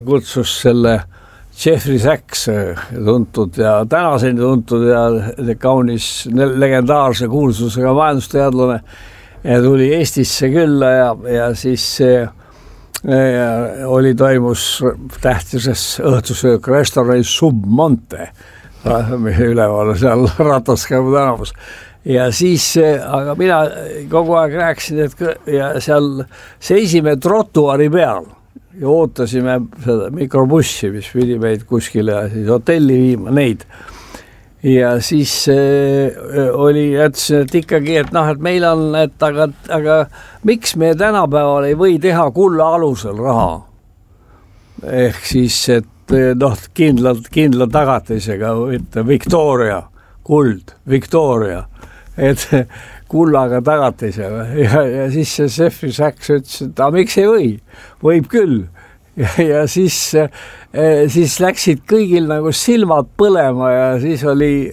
kutsus selle Jeffrey Sachs tuntud ja tänaseni tuntud ja kaunis legendaarse kuulsusega majandusteadlane ja tuli Eestisse külla ja siis toimus tähtises õhtusöök restoranis Submonte, üleval seal Rataskäivu tänavus. Ja siis, aga mina kogu aeg rääkisin, ja seal seisime trotuari peal ja ootasime seda mikrobussi, mis pidi meid kuskile siis hotelli viima neid. Ja siis ütlesin, et ikkagi, et meil on, aga miks me tänapäeval ei või teha kulla alusel raha? Ehk siis, et kindla tagatisega, Victoria, kuld, Victoria, et kullaga tagatisega ja siis see Jeffrey Sachs ütles, et miks ei või? Võib küll. Ja siis läksid kõigil nagu silmad põlema ja siis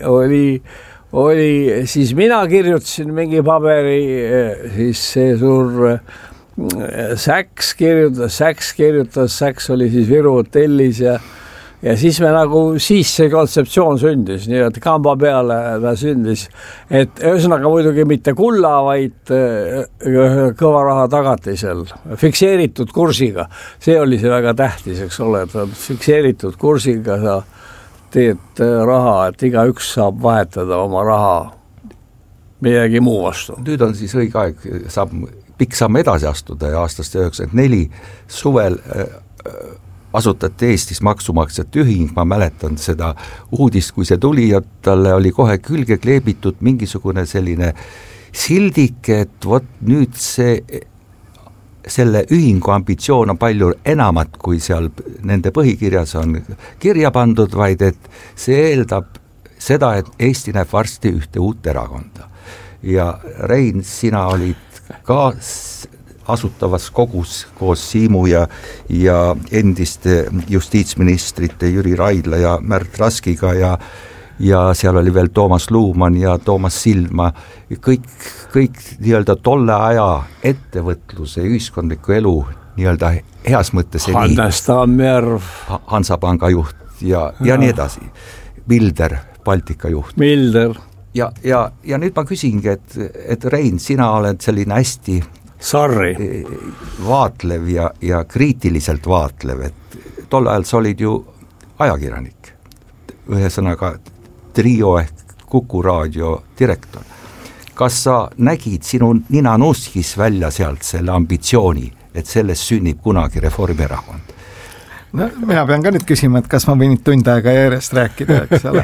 siis mina kirjutasin mingi paberi, siis see suur Sachs kirjutas, Sachs oli siis Viru hotellis ja siis siis see kontseptsioon sündis, nii et kamba peale ta sündis, et ühesõnaga muidugi mitte kulla, vaid kõva raha tagatisel, fikseeritud kursiga. See oli see väga tähtis, eks ole, et fikseeritud kursiga sa teed raha, et igaüks saab vahetada oma raha midagi muu vastu. Nüüd on siis õige aeg, saab pikk samm edasi astuda ja aastast 1994 suvel asutati Eestis maksumaksjate ühing, ma mäletan seda uudist, kui see tuli ja talle oli kohe külge kleebitud mingisugune selline sildik, et vot nüüd selle ühingu ambitsioon on palju enamat, kui seal nende põhikirjas on kirja pandud, vaid et see eeldab seda, et Eesti näeb varsti ühte uut erakonda. Ja Rein, sina olid ka asutavas kogus koos Siimu ja endiste justiitsministrite Jüri Raidla ja Märt Raskiga ja seal oli veel Toomas Luumann ja Toomas Sildma, kõik nii-öelda tolle aja ettevõtluse ühiskondliku elu nii-öelda heas mõttes Hannes Tammjärv, Hansapanga juht ja nii edasi, Milder, Baltika juht. Milder. Ja nüüd ma küsingi, et Rein, sina oled selline hästi vaatlev ja kriitiliselt vaatlev, et tol ajal sa olid ju ajakirjanik, ühesõnaga Trio ehk Kuku raadio direktor. Kas sa nägid sinu nina nuskis välja sealt selle ambitsiooni, et sellest sünnib kunagi Reformierakond? No, mina pean ka nüüd küsima, et kas ma võin tund aega järjest rääkida, eks ole.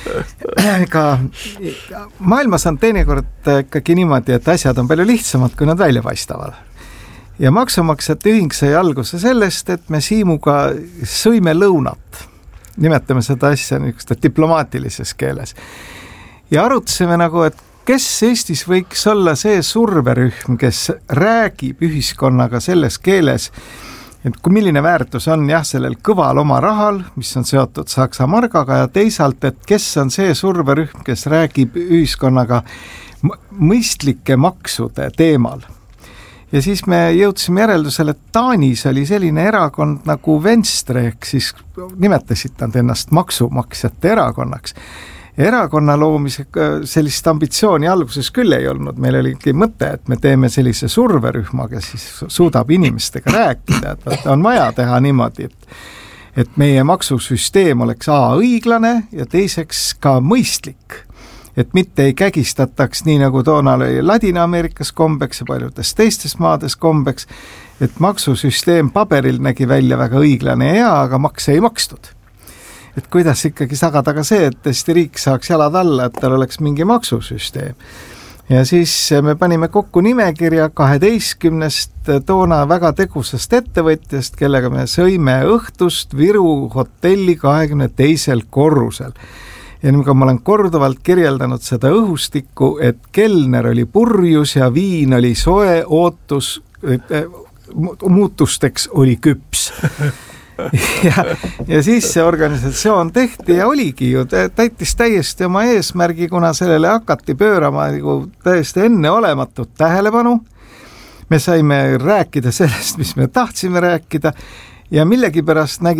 Maailmas on teinekord ikkagi niimoodi, et asjad on palju lihtsamad, kui nad välja paistavad. Ja maksumaksjate ühing sai alguse sellest, et me Siimuga sõime lõunat. Nimetame seda asja niisuguste diplomaatilises keeles. Ja arutasime et kes Eestis võiks olla see surverühm, kes räägib ühiskonnaga selles keeles, et kui milline väärtus on sellel kõval oma rahal, mis on seotud Saksa margaga ja teisalt, et kes on see surverühm, kes räägib ühiskonnaga mõistlike maksude teemal. Ja siis me jõudsime järeldusele, et Taanis oli selline erakond nagu Venstre, ehk siis nimetasid nad ennast maksumaksjate erakonnaks. Erakonna loomise sellist ambitsiooni alguses küll ei olnud, meil oligi mõte, et me teeme sellise surverühma, kes siis suudab inimestega rääkida, et on vaja teha niimoodi, et meie maksusüsteem oleks õiglane ja teiseks ka mõistlik, et mitte ei kägistataks nii nagu toona oli Ladina-Ameerikas kombeks ja paljudes teistes maades kombeks, et maksusüsteem paberil nägi välja väga õiglane ja aga makse ei makstud. Et kuidas ikkagi sagada ka see, et Eesti riik saaks jalad alla, et tal oleks mingi maksusüsteem. Ja siis me panime kokku nimekirja 12 toona väga tegusast ettevõtjast, kellega me sõime õhtust Viru hotelli 22. korrusel. Ja nüüd ma olen korduvalt kirjeldanud seda õhustikku, et kelner oli purjus ja viin oli soe, ootus muutusteks oli küps. ja siis see organisatsioon tehti ja oligi ju, täitis täiesti oma eesmärgi, kuna sellele hakati pöörama täiesti enneolematut tähelepanu. Me saime rääkida sellest, mis me tahtsime rääkida ja millegipärast nägi